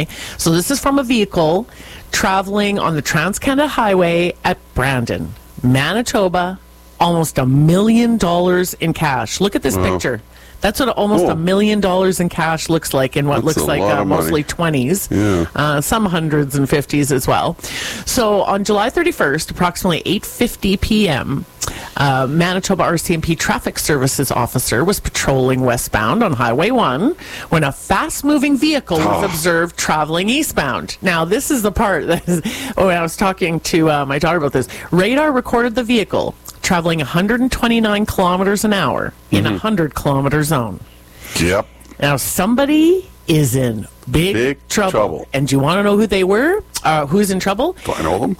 Okay, so this is from a vehicle traveling on the Trans-Canada Highway at Brandon, Manitoba. Almost $1 million in cash. Look at this picture. That's what almost $1 million in cash looks like in what looks like mostly 20s, some hundreds and 50s as well. So on July 31st, approximately 8:50 p.m., Manitoba RCMP Traffic Services officer was patrolling westbound on Highway 1 when a fast-moving vehicle was observed traveling eastbound. Now, this is the part that is, when I was talking to my daughter about this, radar recorded the vehicle traveling 129 kilometers an hour in a 100-kilometer zone. Yep. Now, somebody is in big trouble. And do you want to know who they were? Who's in trouble? Do I know them?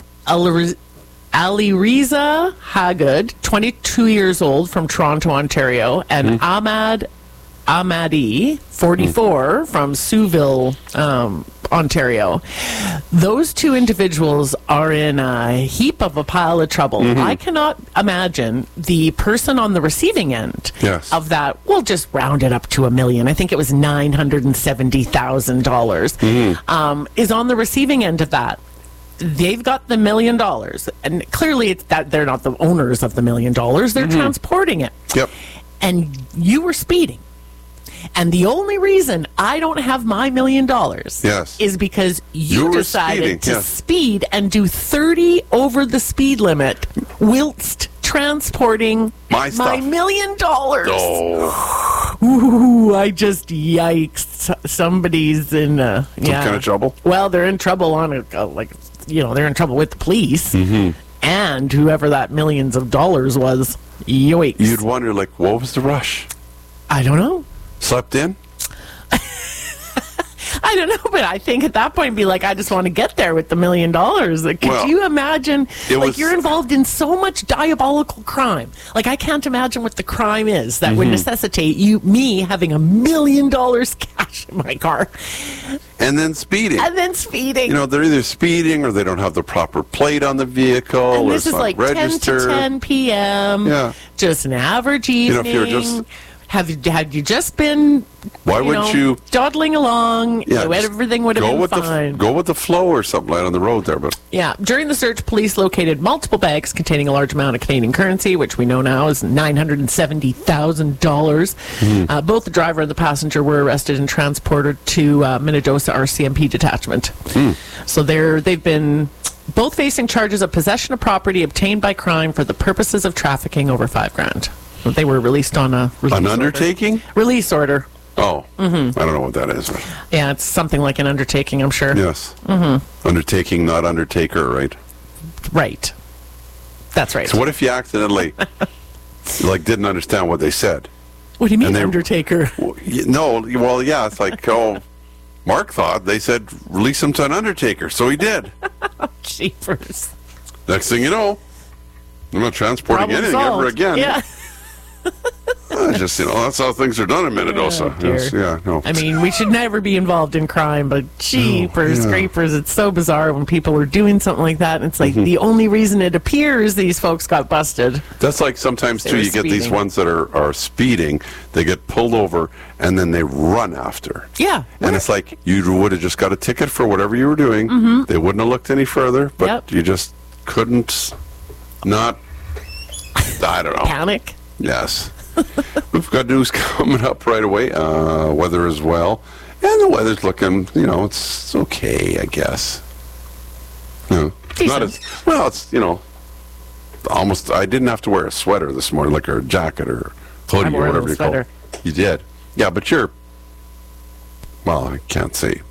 Alireza Hagood, 22 years old, from Toronto, Ontario, and Ahmad Ahmadi, 44, from Souville, Ontario. Those two individuals are in a heap of a pile of trouble. I cannot imagine the person on the receiving end of that. We'll just round it up to $1 million. I think it was $970,000 is on the receiving end of that. They've got the $1 million, and clearly it's that they're not the owners of the $1 million. They're transporting it. Yep. And you were speeding. And the only reason I don't have my $1 million is because you decided to speed and do 30 over the speed limit whilst transporting my $1 million. Oh. Ooh, I just yikes. Somebody's in some kind of trouble? Well, they're in trouble on they're in trouble with the police. And whoever that millions of dollars was, yikes. You'd wonder, what was the rush? I don't know. Slept in? I don't know, but I think at that point, be like, I just want to get there with the $1 million. Could you imagine? You're involved in so much diabolical crime. I can't imagine what the crime is that would necessitate me having $1 million cash in my car. And then speeding. They're either speeding or they don't have the proper plate on the vehicle. And or this is registered. 10 to 10 p.m. Yeah. Just an average evening. If you're just... Had you just been, wouldn't you dawdling along? Everything would have been fine. Go with the flow or something on the road there, but during the search, police located multiple bags containing a large amount of Canadian currency, which we know now is $970,000. Both the driver and the passenger were arrested and transported to Minnedosa RCMP detachment. So they've been both facing charges of possession of property obtained by crime for the purposes of trafficking over $5,000. They were released on a undertaking? Release order. Oh, I don't know what that is. Yeah, it's something like an undertaking, I'm sure. Yes. Undertaking, not undertaker, right? Right. That's right. So what if you accidentally, didn't understand what they said? What do you mean, undertaker? It's like, Mark thought they said release him to an undertaker, so he did. Jeepers. Next thing you know, I'm not transporting anything ever again. Yeah. Just, that's how things are done in Minnedosa. I mean, we should never be involved in crime, but scrapers, it's so bizarre when people are doing something like that. And it's like the only reason it appears these folks got busted. That's like sometimes, too, you get these ones that are speeding, they get pulled over, and then they run after. Yeah. And it's like, you would have just got a ticket for whatever you were doing. They wouldn't have looked any further, but you just couldn't not, I don't know. Panic? Yes. We've got news coming up right away. Weather as well. And the weather's looking, it's okay, I guess. Not as, it's, almost, I didn't have to wear a sweater this morning, or a jacket or hoodie or whatever you call it. You did. Yeah, but I can't say.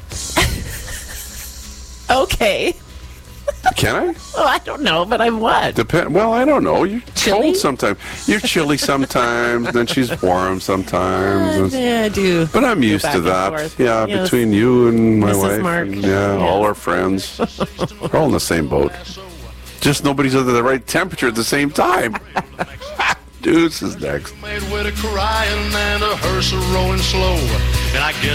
Okay. Can I? Oh, I don't know, but I'm what? I don't know. You're chilly? Cold sometimes. You're chilly sometimes, then she's warm sometimes. Yeah, I do. But I'm used to that. Yeah, between you and my wife. Mark. And, all our friends. We're all in the same boat. Just nobody's at the right temperature at the same time. Deuce is next. Made with a crying and a hearse a rolling slow. And I guess